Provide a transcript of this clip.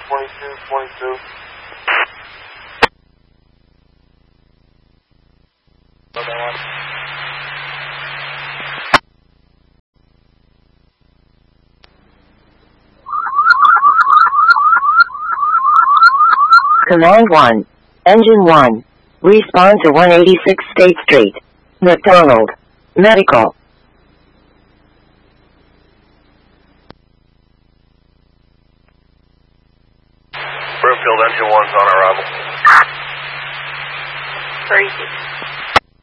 22. Command 1. Engine 1. Respond to 186 State Street. McDonald. Medical. Broomfield, engine 1's on arrival. 36.